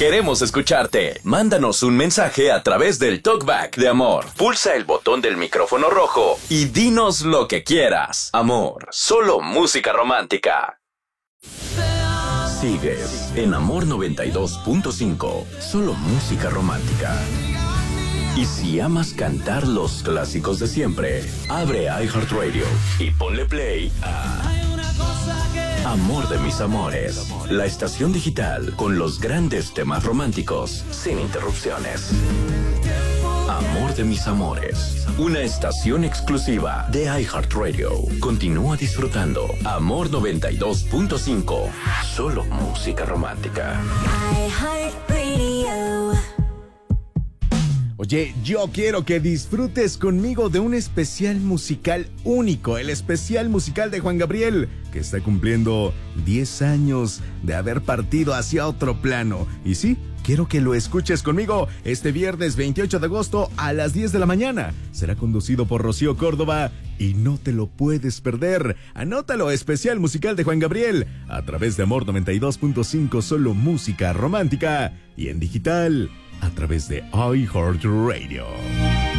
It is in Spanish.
Queremos escucharte. Mándanos un mensaje a través del TalkBack de Amor. Pulsa el botón del micrófono rojo y dinos lo que quieras. Amor, solo música romántica. Sigues en Amor 92.5, solo música romántica. Y si amas cantar los clásicos de siempre, abre iHeartRadio y ponle play a Amor de mis amores, la estación digital con los grandes temas románticos sin interrupciones. Amor de mis amores, una estación exclusiva de iHeartRadio. Continúa disfrutando Amor 92.5, solo música romántica. iHeartRadio. Oye, yo quiero que disfrutes conmigo de un especial musical único, el especial musical de Juan Gabriel, que está cumpliendo 10 años de haber partido hacia otro plano. Y sí, quiero que lo escuches conmigo este viernes 28 de agosto a las 10 de la mañana. Será conducido por Rocío Córdoba y no te lo puedes perder. Anótalo, especial musical de Juan Gabriel, a través de Amor 92.5, solo música romántica, y en digital, a través de iHeartRadio.